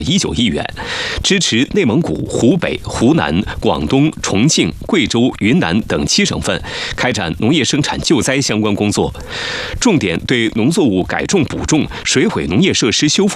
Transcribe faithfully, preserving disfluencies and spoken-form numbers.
一九亿元，支持内蒙古、湖北、湖南、广东、重庆、贵州、云南等七省份开展农业生产救灾相关工作，重点对农作物改种补种、水毁农业设施修复